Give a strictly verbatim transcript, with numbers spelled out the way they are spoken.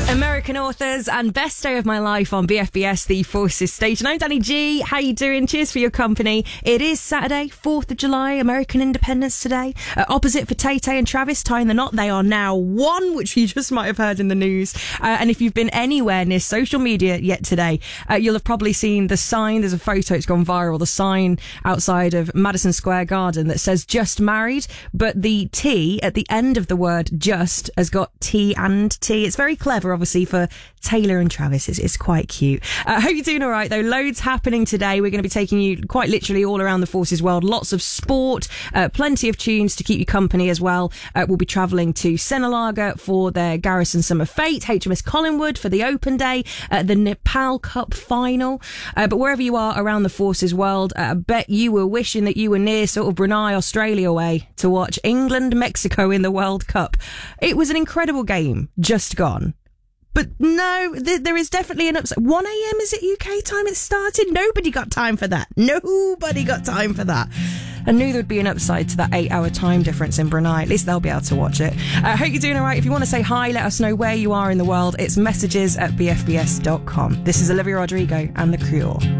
American authors and best day of my life on B F B S, the Forces station. I'm Danny G. How you doing? Cheers for your company. It is Saturday, fourth of July, American Independence Day. Uh, opposite for Tay Tay and Travis tying the knot. They are now one, which you just might have heard in the news. Uh, and if you've been anywhere near social media yet today, uh, you'll have probably seen the sign. There's a photo, it's gone viral. The sign outside of Madison Square Garden that says just married, but the T at the end of the word just has got T and T. It's very clever, obviously, for Taylor and Travis. It's, it's quite cute. I uh, hope you're doing all right, though. Loads happening today. We're going to be taking you quite literally all around the Forces world. Lots of sport, uh, plenty of tunes to keep you company as well. Uh, we'll be travelling to Senalaga for their Garrison Summer Fete, H M S Collingwood for the Open Day, uh, the Nepal Cup final. Uh, but wherever you are around the Forces world, uh, I bet you were wishing that you were near sort of Brunei, Australia way to watch England, Mexico in the World Cup. It was an incredible game just gone. But no, th- there is definitely an upset. one a.m. is it U K time it started? Nobody got time for that. Nobody got time for that. I knew there would be an upside to that eight-hour time difference in Brunei. At least they'll be able to watch it. I uh, hope you're doing all right. If you want to say hi, let us know where you are in the world. It's messages at b f b s dot com. This is Olivia Rodrigo and The Cure.